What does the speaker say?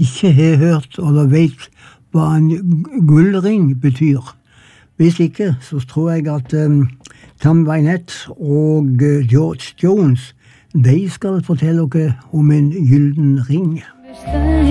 ikke har hørt eller vet hva en gullring betyr. Hvis ikke, så tror jeg at Tom Wynette og George Jones, de skal fortelle dere om en gylden ring.